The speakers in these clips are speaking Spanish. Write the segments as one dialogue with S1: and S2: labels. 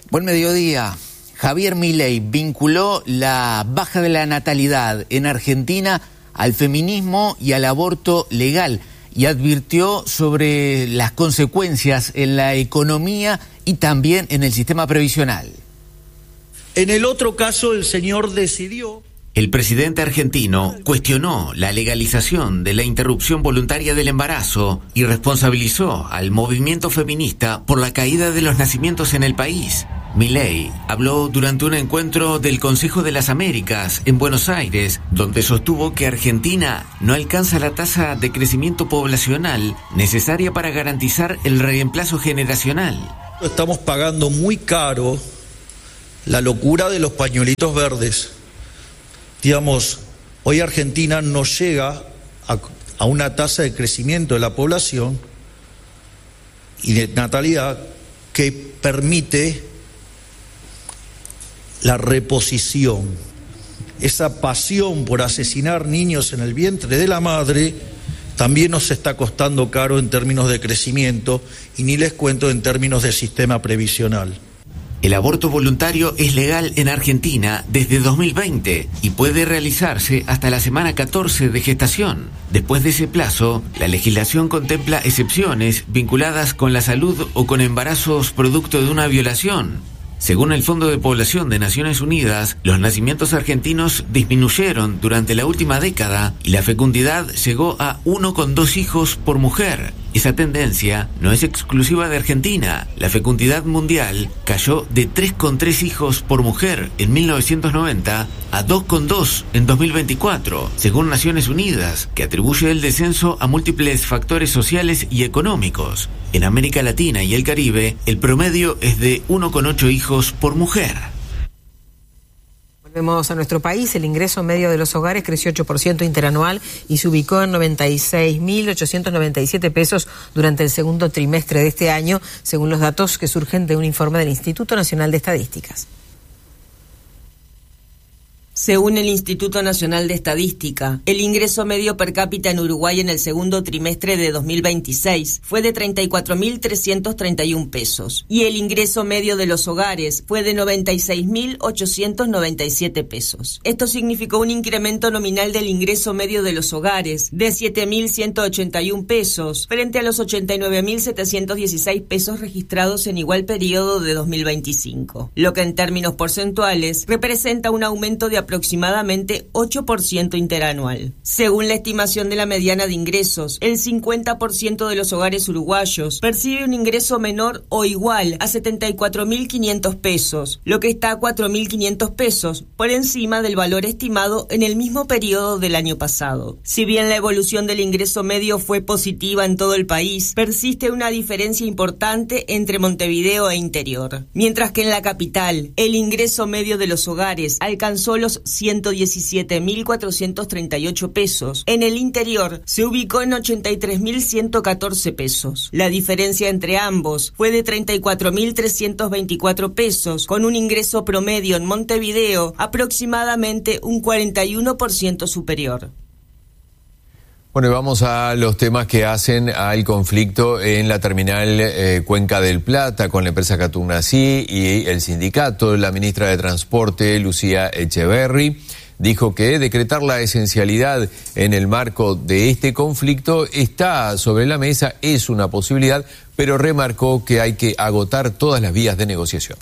S1: Buen mediodía. Javier Milei vinculó la baja de la natalidad en Argentina al feminismo y al aborto legal y advirtió sobre las consecuencias en la economía y también en el sistema previsional.
S2: En el otro caso, el señor decidió...
S3: El presidente argentino cuestionó la legalización de la interrupción voluntaria del embarazo y responsabilizó al movimiento feminista por la caída de los nacimientos en el país. Milei habló durante un encuentro del Consejo de las Américas en Buenos Aires, donde sostuvo que Argentina no alcanza la tasa de crecimiento poblacional necesaria para garantizar el reemplazo generacional.
S2: Estamos pagando muy caro la locura de los pañuelitos verdes. Digamos, hoy Argentina no llega a una tasa de crecimiento de la población y de natalidad que permite la reposición. Esa pasión por asesinar niños en el vientre de la madre también nos está costando caro en términos de crecimiento y ni les cuento en términos de sistema previsional.
S3: El aborto voluntario es legal en Argentina desde 2020 y puede realizarse hasta la semana 14 de gestación. Después de ese plazo, la legislación contempla excepciones vinculadas con la salud o con embarazos producto de una violación. Según el Fondo de Población de Naciones Unidas, los nacimientos argentinos disminuyeron durante la última década y la fecundidad llegó a 1,2 hijos por mujer. Esa tendencia no es exclusiva de Argentina. La fecundidad mundial cayó de 3,3 hijos por mujer en 1990 a 2,2 en 2024, según Naciones Unidas, que atribuye el descenso a múltiples factores sociales y económicos. En América Latina y el Caribe, el promedio es de 1,8 hijos por mujer.
S4: Volvemos a nuestro país. El ingreso medio de los hogares creció 8% interanual y se ubicó en 96.897 pesos durante el segundo trimestre de este año, según los datos que surgen de un informe del Instituto Nacional de Estadísticas.
S5: Según el Instituto Nacional de Estadística, el ingreso medio per cápita en Uruguay en el segundo trimestre de 2026 fue de 34.331 pesos y el ingreso medio de los hogares fue de 96.897 pesos. Esto significó un incremento nominal del ingreso medio de los hogares de 7.181 pesos frente a los 89.716 pesos registrados en igual periodo de 2025, lo que en términos porcentuales representa un aumento de aproximadamente 8% interanual. Según la estimación de la mediana de ingresos, el 50% de los hogares uruguayos percibe un ingreso menor o igual a 74.500 pesos, lo que está a 4.500 pesos por encima del valor estimado en el mismo periodo del año pasado. Si bien la evolución del ingreso medio fue positiva en todo el país, persiste una diferencia importante entre Montevideo e interior. Mientras que en la capital, el ingreso medio de los hogares alcanzó los 117.438 pesos. En el interior se ubicó en 83.114 pesos. La diferencia entre ambos fue de 34.324 pesos, con un ingreso promedio en Montevideo aproximadamente un 41% superior.
S6: Bueno, y vamos a los temas que hacen al conflicto en la terminal Cuenca del Plata con la empresa Catunasí y el sindicato. La ministra de Transporte, Lucía Echeverri, dijo que decretar la esencialidad en el marco de este conflicto está sobre la mesa, es una posibilidad, pero remarcó que hay que agotar todas las vías de negociación.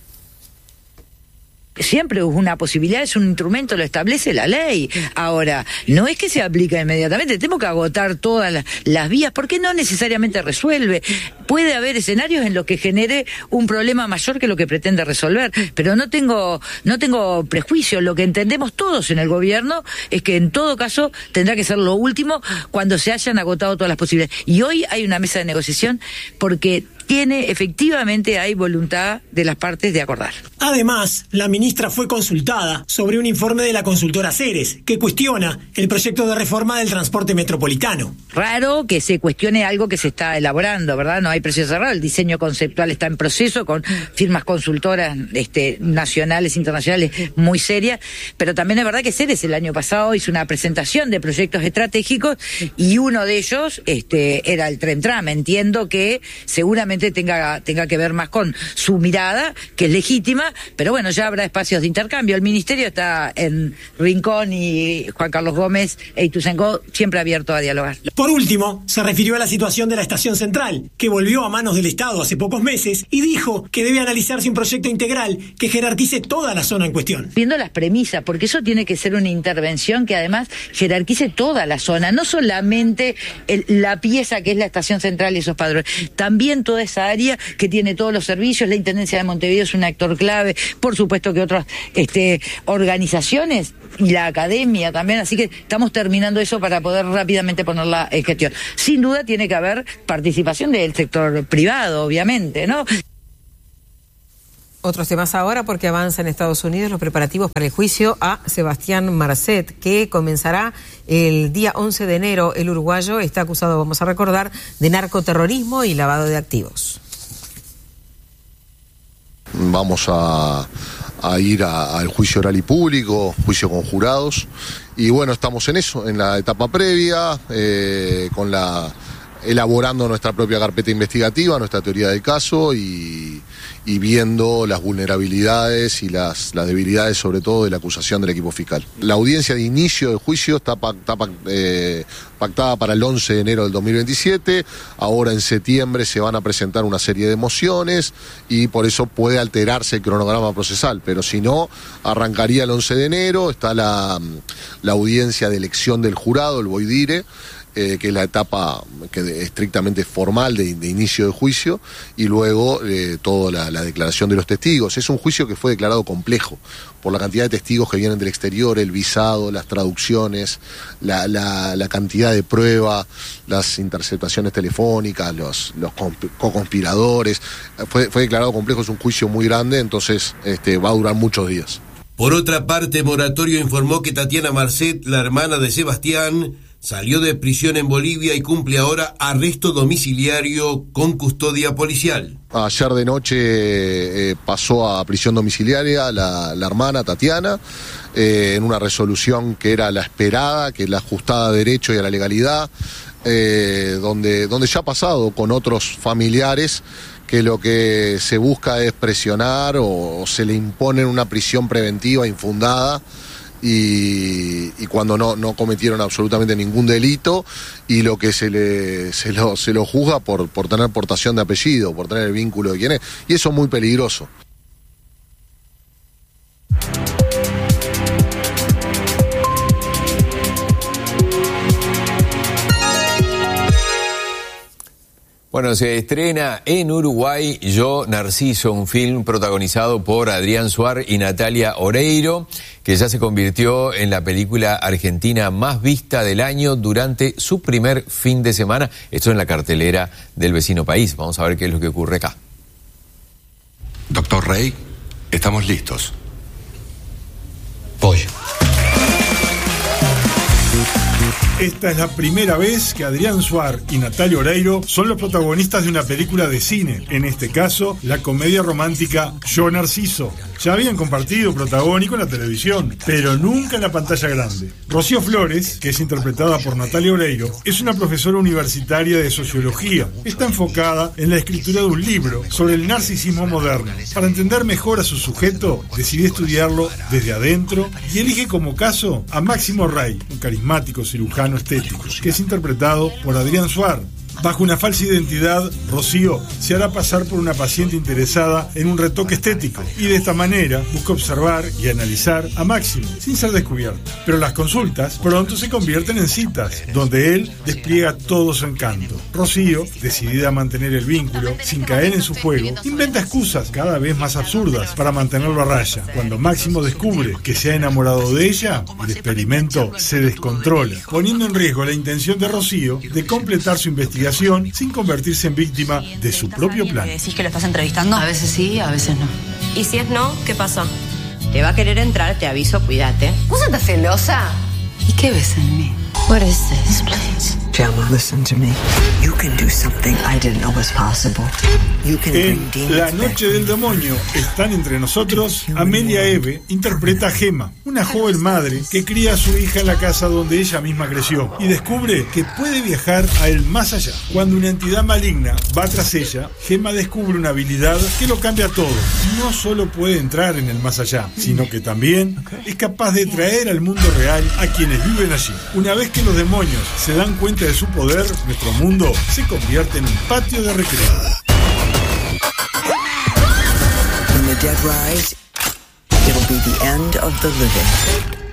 S7: Siempre hubo una posibilidad, es un instrumento, lo establece la ley. Ahora, no es que se aplica inmediatamente, tenemos que agotar todas las vías, porque no necesariamente resuelve. Puede haber escenarios en los que genere un problema mayor que lo que pretende resolver, pero no tengo prejuicio. Lo que entendemos todos en el gobierno es que en todo caso tendrá que ser lo último cuando se hayan agotado todas las posibilidades. Y hoy hay una mesa de negociación porque efectivamente hay voluntad de las partes de acordar.
S8: Además, la ministra fue consultada sobre un informe de la consultora Ceres, que cuestiona el proyecto de reforma del transporte metropolitano.
S7: Raro que se cuestione algo que se está elaborando, ¿verdad? No hay proceso cerrado, el diseño conceptual está en proceso con firmas consultoras nacionales, internacionales muy serias, pero también es verdad que Ceres el año pasado hizo una presentación de proyectos estratégicos y uno de ellos era el Tren Tram. Entiendo que seguramente seguramente tenga que ver más con su mirada, que es legítima, pero bueno, ya habrá espacios de intercambio. El ministerio está en Rincón y Juan Carlos Gómez e Ituzaingó siempre abierto a dialogar.
S8: Por último, se refirió a la situación de la Estación Central, que volvió a manos del Estado hace pocos meses, y dijo que debe analizarse un proyecto integral que jerarquice toda la zona en cuestión.
S7: Viendo las premisas, porque eso tiene que ser una intervención que además jerarquice toda la zona, no solamente la pieza que es la Estación Central y esos padrones, también toda esa área que tiene todos los servicios. La Intendencia de Montevideo es un actor clave, por supuesto que otras organizaciones y la academia también, así que estamos terminando eso para poder rápidamente ponerla en gestión. Sin duda tiene que haber participación del sector privado, obviamente, ¿no?
S4: Otros temas ahora, porque avanza en Estados Unidos los preparativos para el juicio a Sebastián Marcet, que comenzará el día 11 de enero. El uruguayo está acusado, vamos a recordar, de narcoterrorismo y lavado de activos.
S9: Vamos a ir al juicio oral y público, juicio con jurados, y bueno, estamos en eso, en la etapa previa, elaborando nuestra propia carpeta investigativa, nuestra teoría del caso y viendo las vulnerabilidades y las debilidades, sobre todo, de la acusación del equipo fiscal. La audiencia de inicio del juicio está pactada para el 11 de enero del 2027. Ahora en septiembre se van a presentar una serie de mociones y por eso puede alterarse el cronograma procesal, pero si no, arrancaría el 11 de enero. Está la audiencia de elección del jurado, el boidire, que es la etapa estrictamente formal de inicio de juicio, y luego toda la declaración de los testigos. Es un juicio que fue declarado complejo por la cantidad de testigos que vienen del exterior, el visado, las traducciones, la cantidad de prueba, las interceptaciones telefónicas, los co-conspiradores. Fue declarado complejo, es un juicio muy grande, entonces va a durar muchos días.
S10: Por otra parte, Moratorio informó que Tatiana Marcet, la hermana de Sebastián, salió de prisión en Bolivia y cumple ahora arresto domiciliario con custodia policial.
S9: Ayer de noche pasó a prisión domiciliaria la hermana Tatiana, en una resolución que era la esperada, que es la ajustada a derecho y a la legalidad, donde ya ha pasado con otros familiares, que lo que se busca es presionar o se le impone una prisión preventiva infundada, y cuando no cometieron absolutamente ningún delito, y lo que se lo juzga por tener portación de apellido, por tener el vínculo de quién es, y eso es muy peligroso.
S6: Bueno, se estrena en Uruguay Yo, Narciso, un film protagonizado por Adrián Suar y Natalia Oreiro, que ya se convirtió en la película argentina más vista del año durante su primer fin de semana. Esto en la cartelera del vecino país. Vamos a ver qué es lo que ocurre acá.
S11: Doctor Rey, estamos listos. Pollo.
S12: Esta es la primera vez que Adrián Suar y Natalia Oreiro son los protagonistas de una película de cine, en este caso, la comedia romántica Yo, Narciso. Ya habían compartido protagónico en la televisión, pero nunca en la pantalla grande. Rocío Flores, que es interpretada por Natalia Oreiro, es una profesora universitaria de sociología. Está enfocada en la escritura de un libro sobre el narcisismo moderno. Para entender mejor a su sujeto, decidió estudiarlo desde adentro y elige como caso a Máximo Rey, un carismático cirujano estético, que es interpretado por Adrián Suar. Bajo una falsa identidad, Rocío se hará pasar por una paciente interesada en un retoque estético y de esta manera busca observar y analizar a Máximo sin ser descubierta. Pero las consultas pronto se convierten en citas, donde él despliega todo su encanto. Rocío, decidida a mantener el vínculo sin caer en su juego, inventa excusas cada vez más absurdas para mantenerlo a raya. Cuando Máximo descubre que se ha enamorado de ella, el experimento se descontrola, poniendo en riesgo la intención de Rocío de completar su investigación sin convertirse en víctima de su propio plan.
S13: ¿Decís que lo estás entrevistando?
S14: A veces sí, a veces no.
S13: ¿Y si es no, qué pasa?
S14: Te va a querer entrar, te aviso, cuídate.
S13: ¿Vos estás celosa?
S14: ¿Y qué ves en mí? What is this place?
S15: Gemma, listen to me. You can do something I didn't know was possible. You can bring demons
S12: La Noche del Demonio están entre nosotros. Amelia Eve interpreta a Gemma, una joven madre que cría a su hija en la casa donde ella misma creció y descubre que puede viajar a el más allá. Cuando una entidad maligna va tras ella, Gemma descubre una habilidad que lo cambia todo. No solo puede entrar en el más allá, sino que también es capaz de traer al mundo real a quienes viven allí. Una vez que los demonios se dan cuenta de su poder, nuestro mundo se convierte en un patio de recreo.
S15: When the dead rise, it'll be the end of the living.